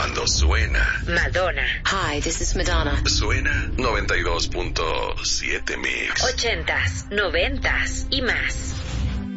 cuando suena Madonna. Hi, this is Madonna. Suena 92.7 Mix. 80s, 90s y más.